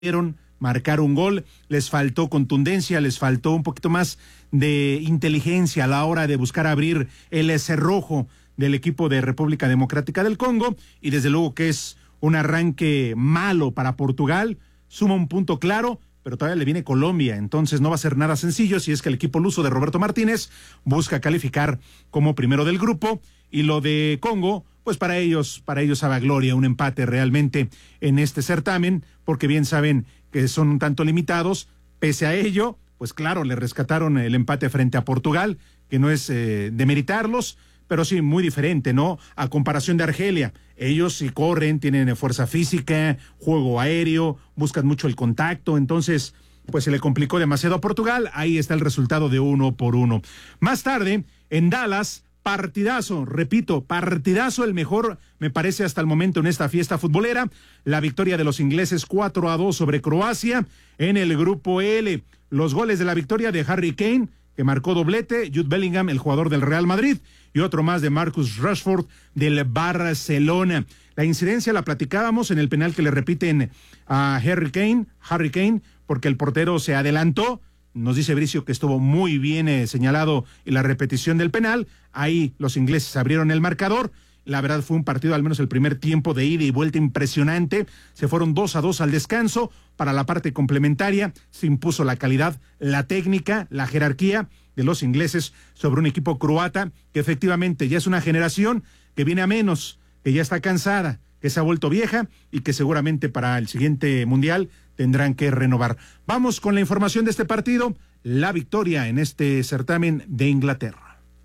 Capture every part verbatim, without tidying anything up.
marcar un gol, les faltó contundencia, les faltó un poquito más de inteligencia a la hora de buscar abrir el cerrojo del equipo de República Democrática del Congo, y desde luego que es un arranque malo para Portugal, suma un punto claro, pero todavía le viene Colombia, entonces no va a ser nada sencillo si es que el equipo luso de Roberto Martínez busca calificar como primero del grupo, y lo de Congo, pues para ellos, para ellos sabe a gloria un empate realmente en este certamen, porque bien saben que son un tanto limitados. Pese a ello, pues claro, le rescataron el empate frente a Portugal, que no es eh, demeritarlos, pero sí muy diferente, ¿no? A comparación de Argelia, ellos sí corren, tienen fuerza física, juego aéreo, buscan mucho el contacto, entonces pues se le complicó demasiado a Portugal. Ahí está el resultado de uno por uno. Más tarde, en Dallas, partidazo, repito, partidazo, el mejor me parece hasta el momento en esta fiesta futbolera, la victoria de los ingleses cuatro a dos sobre Croacia en el grupo L. Los goles de la victoria de Harry Kane, que marcó doblete, Jude Bellingham, el jugador del Real Madrid, y otro más de Marcus Rashford del Barcelona. La incidencia la platicábamos en el penal que le repiten a Harry Kane, Harry Kane, porque el portero se adelantó. Nos dice Bricio que estuvo muy bien eh, señalado en la repetición del penal. Ahí los ingleses abrieron el marcador. La verdad fue un partido, al menos el primer tiempo, de ida y vuelta impresionante. Se fueron dos a dos al descanso. Para la parte complementaria se impuso la calidad, la técnica, la jerarquía de los ingleses sobre un equipo croata que efectivamente ya es una generación que viene a menos, que ya está cansada, que se ha vuelto vieja y que seguramente para el siguiente mundial tendrán que renovar. Vamos con la información de este partido, la victoria en este certamen de Inglaterra.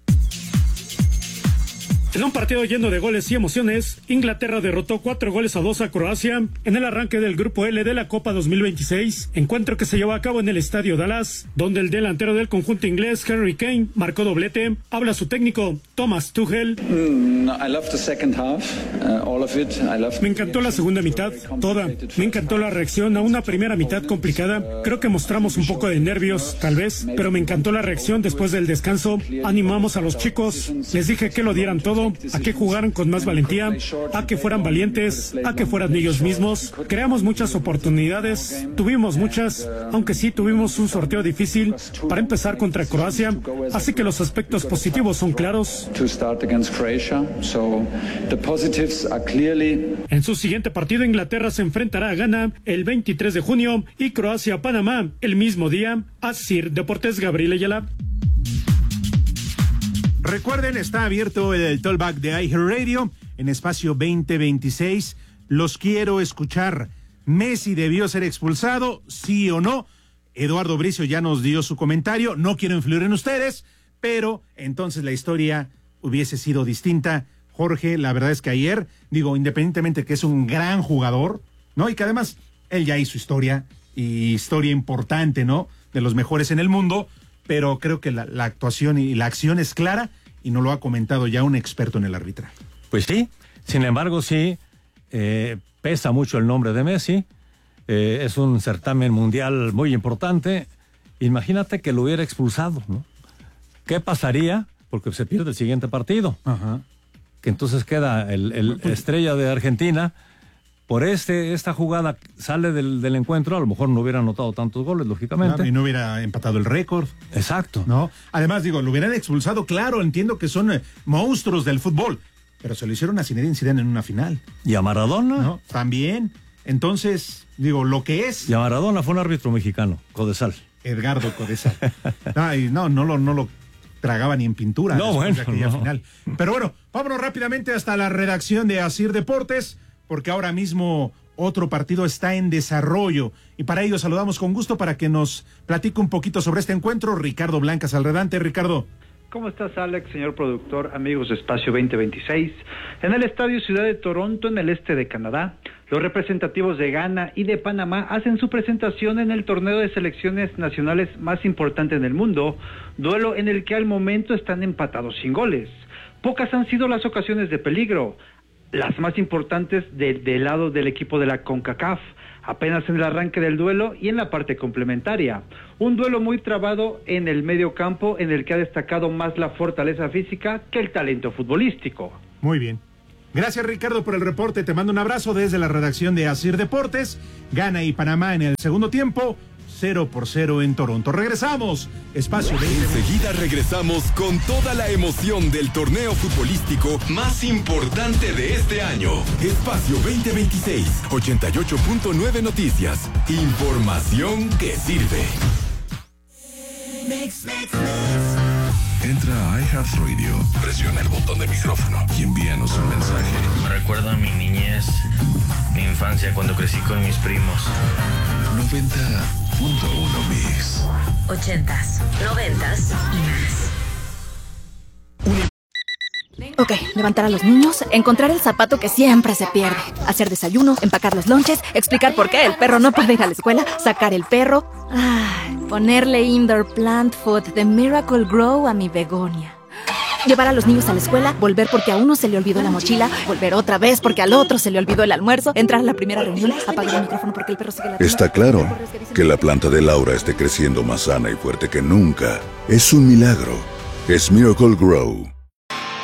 En un partido lleno de goles y emociones, Inglaterra derrotó cuatro goles a dos a Croacia en el arranque del Grupo L de la Copa dos mil veintiséis, encuentro que se llevó a cabo en el Estadio Dallas, donde el delantero del conjunto inglés, Harry Kane, marcó doblete. Habla su técnico, Thomas Tuchel. Mm, I loved the second half, uh, all of it. I loved... Me encantó la segunda mitad, toda. Me encantó la reacción a una primera mitad complicada. Creo que mostramos un poco de nervios, tal vez, pero me encantó la reacción después del descanso. Animamos a los chicos, les dije que lo dieran todo, a que jugaran con más valentía, a que fueran valientes, a que fueran ellos mismos. Creamos muchas oportunidades, tuvimos muchas, aunque sí tuvimos un sorteo difícil para empezar contra Croacia, así que los aspectos positivos son claros. En su siguiente partido, Inglaterra se enfrentará a Ghana el veintitrés de junio y Croacia a Panamá el mismo día. Asir Deportes, Gabriel Ayala. Recuerden, está abierto el Talkback de iHeartRadio en espacio veinte veintiséis. Los quiero escuchar. ¿Messi debió ser expulsado? ¿Sí o no? Eduardo Bricio ya nos dio su comentario. No quiero influir en ustedes, pero entonces la historia hubiese sido distinta. Jorge, la verdad es que ayer, digo, independientemente que es un gran jugador, ¿no? Y que además él ya hizo historia, y historia importante, ¿no? De los mejores en el mundo. Pero creo que la, la actuación y la acción es clara, y nos lo ha comentado ya un experto en el arbitraje. Pues sí, sin embargo sí, eh, pesa mucho el nombre de Messi, eh, es un certamen mundial muy importante. Imagínate que lo hubiera expulsado, ¿no? ¿Qué pasaría? Porque se pierde el siguiente partido. Ajá. Que entonces queda el, el pues, estrella de Argentina. Por este esta jugada sale del, del encuentro, a lo mejor no hubiera anotado tantos goles, lógicamente. No, y no hubiera empatado el récord. Exacto. ¿No? Además, digo, lo hubieran expulsado, claro, entiendo que son eh, monstruos del fútbol, pero se lo hicieron a Zinedine Zidane en una final. ¿Y a Maradona? ¿No? También. Entonces, digo, lo que es... Y a Maradona fue un árbitro mexicano, Codesal. Edgardo Codesal. no, y no, no lo... No lo tragaba ni en pintura. No, bueno, de aquella no. final. Pero bueno, vámonos rápidamente hasta la redacción de Asir Deportes, porque ahora mismo otro partido está en desarrollo, y para ello saludamos con gusto para que nos platique un poquito sobre este encuentro Ricardo Blancas Alredante. Ricardo. ¿Cómo estás, Alex, señor productor, amigos de Espacio veinte veintiséis? En el Estadio Ciudad de Toronto, en el este de Canadá, los representativos de Ghana y de Panamá hacen su presentación en el torneo de selecciones nacionales más importante en el mundo, duelo en el que al momento están empatados sin goles. Pocas han sido las ocasiones de peligro, las más importantes de, del lado del equipo de la CONCACAF, apenas en el arranque del duelo y en la parte complementaria. Un duelo muy trabado en el medio campo, en el que ha destacado más la fortaleza física que el talento futbolístico. Muy bien. Gracias, Ricardo, por el reporte. Te mando un abrazo desde la redacción de Asir Deportes. Ghana y Panamá en el segundo tiempo, cero por cero en Toronto. Regresamos, Espacio veinte. Enseguida regresamos con toda la emoción del torneo futbolístico más importante de este año. Espacio veinte veintiséis, ochenta y ocho punto nueve Noticias. Información que sirve. Mix, mix, mix. Entra a iHeartRadio, presiona el botón de micrófono y envíanos un mensaje. Me recuerda a mi niñez, mi infancia cuando crecí con mis primos. noventa punto uno Mix. Ochentas, noventas y más. Ok, levantar a los niños, encontrar el zapato que siempre se pierde, hacer desayuno, empacar los lonches, explicar por qué el perro no puede ir a la escuela, sacar el perro, ay, ponerle indoor plant food de Miracle Grow a mi begonia. Llevar a los niños a la escuela, volver porque a uno se le olvidó la mochila, volver otra vez porque al otro se le olvidó el almuerzo, entrar a la primera reunión, apagar el micrófono porque el perro sigue la... Está claro que la planta de Laura esté creciendo más sana y fuerte que nunca. Es un milagro. Es Miracle Grow.